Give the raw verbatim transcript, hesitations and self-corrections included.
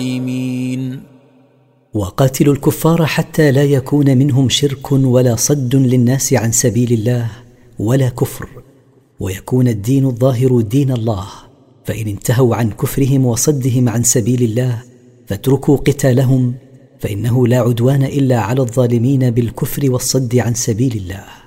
وقاتلوا الكفار حتى لا يكون منهم شرك ولا صد للناس عن سبيل الله ولا كفر، ويكون الدين الظاهر دين الله. فإن انتهوا عن كفرهم وصدهم عن سبيل الله فاتركوا قتالهم، فإنه لا عدوان إلا على الظالمين بالكفر والصد عن سبيل الله.